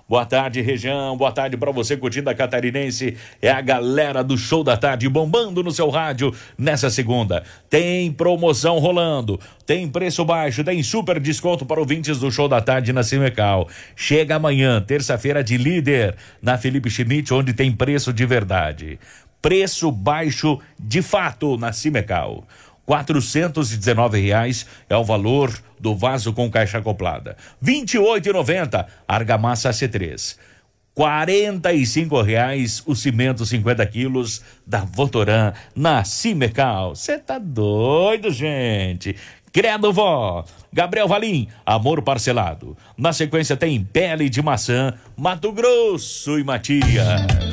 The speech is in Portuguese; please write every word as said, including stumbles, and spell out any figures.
Boa tarde, região. Boa tarde para você curtindo a Catarinense. É a galera do Show da Tarde bombando no seu rádio nessa segunda. Tem promoção rolando, tem preço baixo, tem super desconto para ouvintes do Show da Tarde na Cimecal. Chega amanhã, terça-feira de líder, na Felipe Schmidt, onde tem preço de verdade. Preço baixo de fato na Cimecal. quatrocentos e dezenove reais é o valor do vaso com caixa acoplada. vinte e oito reais e noventa centavos, argamassa C três. quarenta e cinco reais o cimento cinquenta quilos da Votoran na Cimecal. Você tá doido, gente? Credo Vó, Gabriel Valim, amor parcelado. Na sequência tem pele de maçã, Mato Grosso e Matias.